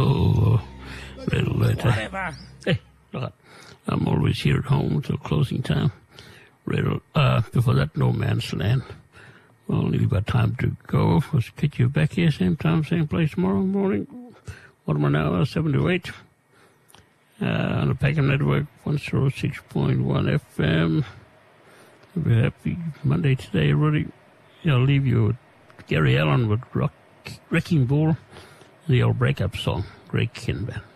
Oh, a little later. Whatever. Hey, look, I'm always here at home till closing time. Before that, No Man's Land. Only about time to go. We'll get you back here, same time, same place tomorrow morning. What am I now? 7 to 8. On the Peckham Network, 106.1 FM. Have a happy Monday today, everybody. I'll leave you with Gary Allen with Wrecking Ball, the old breakup song, Great Kin Band.